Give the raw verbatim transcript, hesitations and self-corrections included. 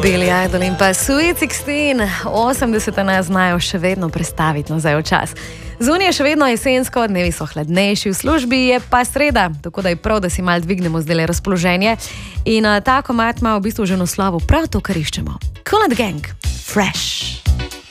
Billy Idol in pa Sweet šestnajst, osemdeseta nas znajo še vedno prestaviti nazaj v čas. Zunaj je še vedno jesensko, dnevi so hladnejši, v službi je pa sreda, tako da je prav, da si mal dvignemo zdaj razpoloženje. In uh, ta komad ima v bistvu že v naslovu prav to, kar iščemo. Kool and the Gang, Fresh.